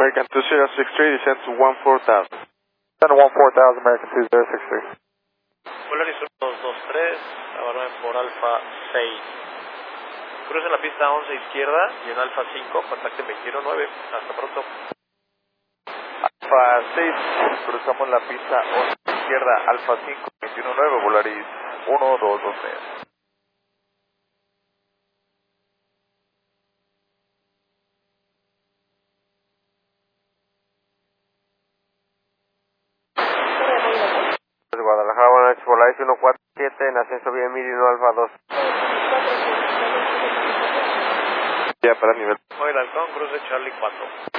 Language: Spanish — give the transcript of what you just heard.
American 2063, descend to 14,000. Descend to 14,000, American 2063. Polaris 1223, abarren por Alfa 6. Crucen la pista 11 izquierda y en Alfa 5, contacten 219. Hasta pronto. Alfa 6, cruzamos la pista 11 izquierda, Alfa 5, 219, Polaris 1223. Guadalajara, buenas noches, Polaris 147, en ascenso vía Emilio Alfa 2. Ya para nivel. Hoy el halcón, cruce Charlie 4.